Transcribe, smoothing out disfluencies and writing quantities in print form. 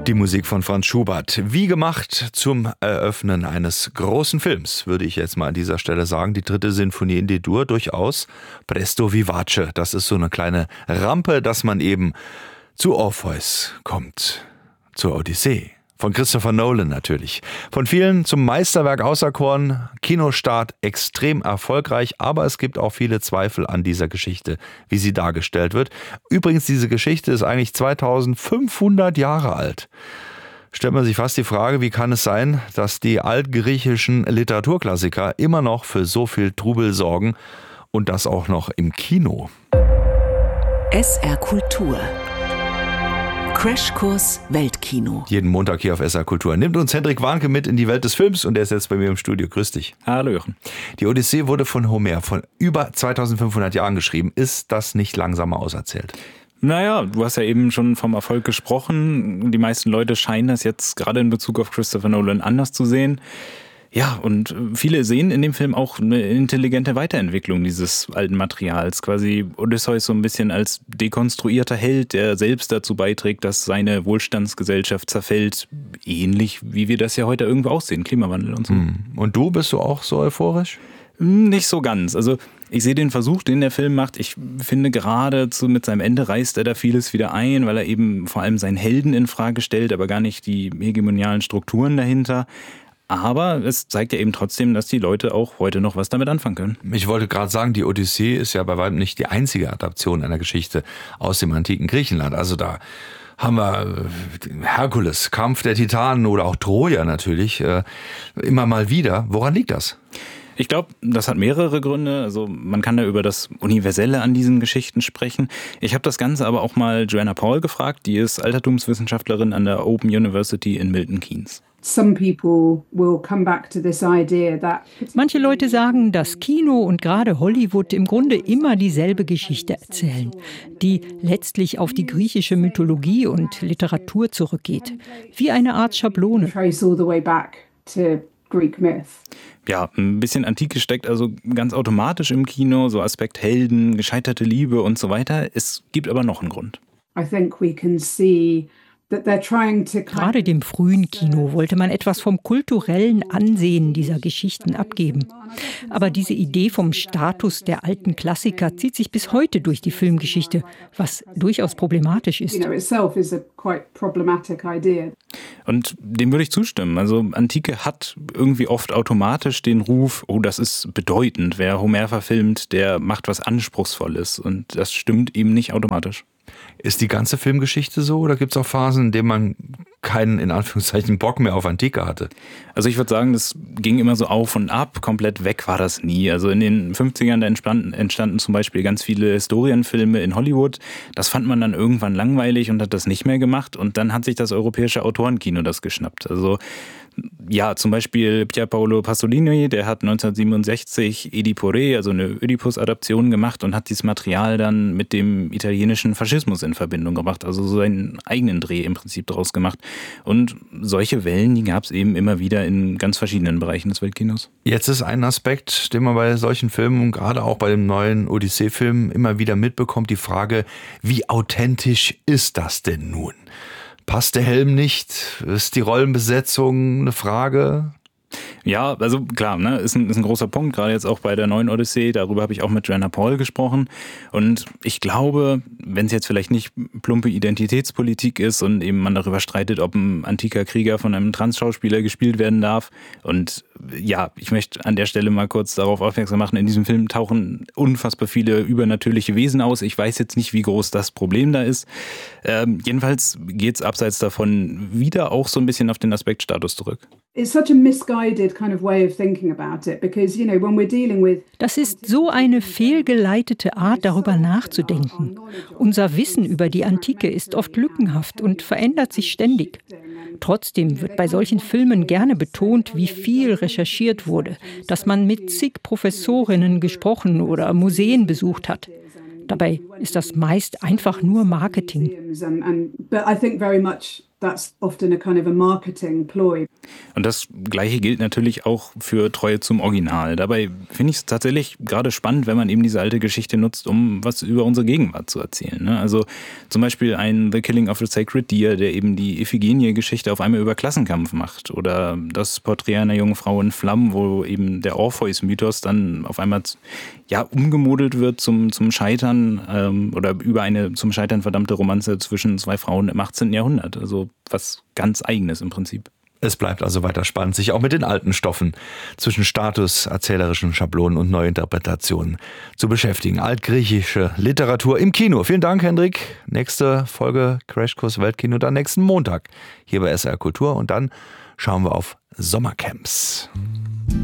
Die Musik von Franz Schubert, wie gemacht zum Eröffnen eines großen Films, würde ich jetzt mal an dieser Stelle sagen. Die dritte Sinfonie in D-Dur, durchaus presto vivace. Das ist so eine kleine Rampe, dass man eben zu Orpheus kommt, zur Odyssee. Von Christopher Nolan natürlich. Von vielen zum Meisterwerk auserkoren, Kinostart extrem erfolgreich, aber es gibt auch viele Zweifel an dieser Geschichte, wie sie dargestellt wird. Übrigens, diese Geschichte ist eigentlich 2500 Jahre alt. Stellt man sich fast die Frage, wie kann es sein, dass die altgriechischen Literaturklassiker immer noch für so viel Trubel sorgen und das auch noch im Kino. SR Kultur. Crashkurs Weltkino. Jeden Montag hier auf SR Kultur. Nimmt uns Hendrik Warnke mit in die Welt des Films und er ist jetzt bei mir im Studio. Grüß dich. Hallo Jochen. Die Odyssee wurde von Homer vor über 2500 Jahren geschrieben. Ist das nicht langsamer auserzählt? Naja, du hast ja eben schon vom Erfolg gesprochen. Die meisten Leute scheinen das jetzt gerade in Bezug auf Christopher Nolan anders zu sehen. Ja, und viele sehen in dem Film auch eine intelligente Weiterentwicklung dieses alten Materials. Quasi Odysseus so ein bisschen als dekonstruierter Held, der selbst dazu beiträgt, dass seine Wohlstandsgesellschaft zerfällt. Ähnlich wie wir das ja heute irgendwo aussehen, Klimawandel und so. Und du, bist du auch so euphorisch? Nicht so ganz. Also ich sehe den Versuch, den der Film macht. Ich finde gerade mit seinem Ende reißt er da vieles wieder ein, weil er eben vor allem seinen Helden in Frage stellt, aber gar nicht die hegemonialen Strukturen dahinter. Aber es zeigt ja eben trotzdem, dass die Leute auch heute noch was damit anfangen können. Ich wollte gerade sagen, die Odyssee ist ja bei weitem nicht die einzige Adaption einer Geschichte aus dem antiken Griechenland. Also da haben wir Herkules, Kampf der Titanen oder auch Troja natürlich immer mal wieder. Woran liegt das? Ich glaube, das hat mehrere Gründe. Also man kann da über das Universelle an diesen Geschichten sprechen. Ich habe das Ganze aber auch mal Joanna Paul gefragt. Die ist Altertumswissenschaftlerin an der Open University in Milton Keynes. Manche Leute sagen, dass Kino und gerade Hollywood im Grunde immer dieselbe Geschichte erzählen, die letztlich auf die griechische Mythologie und Literatur zurückgeht, wie eine Art Schablone. Ja, ein bisschen Antike steckt also ganz automatisch im Kino, so Aspekt Helden, gescheiterte Liebe und so weiter. Es gibt aber noch einen Grund. Gerade dem frühen Kino wollte man etwas vom kulturellen Ansehen dieser Geschichten abgeben. Aber diese Idee vom Status der alten Klassiker zieht sich bis heute durch die Filmgeschichte, was durchaus problematisch ist. Und dem würde ich zustimmen. Also Antike hat irgendwie oft automatisch den Ruf, oh, das ist bedeutend. Wer Homer verfilmt, der macht was Anspruchsvolles. Und das stimmt eben nicht automatisch. Ist die ganze Filmgeschichte so oder gibt es auch Phasen, in denen man keinen, in Anführungszeichen, Bock mehr auf Antike hatte? Also ich würde sagen, das ging immer so auf und ab, komplett weg war das nie. Also in den 50ern da entstanden zum Beispiel ganz viele Historienfilme in Hollywood. Das fand man dann irgendwann langweilig und hat das nicht mehr gemacht. Und dann hat sich das europäische Autorenkino das geschnappt. Also ja, zum Beispiel Pier Paolo Pasolini, der hat 1967 Edipo Re, also eine Ödipus-Adaption gemacht und hat dieses Material dann mit dem italienischen Faschismus in Verbindung gebracht, also so seinen eigenen Dreh im Prinzip daraus gemacht. Und solche Wellen, die gab es eben immer wieder in ganz verschiedenen Bereichen des Weltkinos. Jetzt ist ein Aspekt, den man bei solchen Filmen und gerade auch bei dem neuen Odyssee-Film immer wieder mitbekommt, die Frage, wie authentisch ist das denn nun? Passt der Helm nicht? Ist die Rollenbesetzung eine Frage? Ja, also klar, ne, ist ein großer Punkt, gerade jetzt auch bei der neuen Odyssee. Darüber habe ich auch mit Joanna Paul gesprochen. Und ich glaube, wenn es jetzt vielleicht nicht plumpe Identitätspolitik ist und eben man darüber streitet, ob ein antiker Krieger von einem Trans-Schauspieler gespielt werden darf. Und ja, ich möchte an der Stelle mal kurz darauf aufmerksam machen, in diesem Film tauchen unfassbar viele übernatürliche Wesen aus. Ich weiß jetzt nicht, wie groß das Problem da ist. Jedenfalls geht es abseits davon wieder auch so ein bisschen auf den Aspekt Status zurück. Das ist so eine fehlgeleitete Art, darüber nachzudenken. Unser Wissen über die Antike ist oft lückenhaft und verändert sich ständig. Trotzdem wird bei solchen Filmen gerne betont, wie viel recherchiert wurde, dass man mit zig Professorinnen gesprochen oder Museen besucht hat. Dabei ist das meist einfach nur Marketing. That's often a kind of a marketing ploy. Und das Gleiche gilt natürlich auch für Treue zum Original. Dabei finde ich es tatsächlich gerade spannend, wenn man eben diese alte Geschichte nutzt, um was über unsere Gegenwart zu erzählen. Ne? Also zum Beispiel ein The Killing of the Sacred Deer, der eben die Iphigenie-Geschichte auf einmal über Klassenkampf macht. Oder das Porträt einer jungen Frau in Flammen, wo eben der Orpheus-Mythos dann auf einmal umgemodelt wird zum Scheitern oder über eine zum Scheitern verdammte Romanze zwischen zwei Frauen im 18. Jahrhundert. Also was ganz Eigenes im Prinzip. Es bleibt also weiter spannend, sich auch mit den alten Stoffen zwischen Status, erzählerischen Schablonen und Neuinterpretationen zu beschäftigen. Altgriechische Literatur im Kino. Vielen Dank, Hendrik. Nächste Folge Crashkurs Weltkino dann nächsten Montag hier bei SR Kultur. Und dann schauen wir auf Sommercamps.